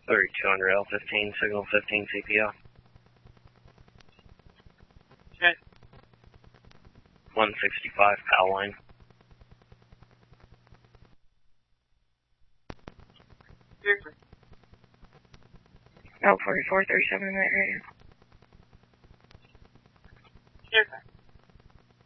3200 L15, signal 15 CPO. Okay. 165 PAL line. Seriously. Oh, 4437 in that area.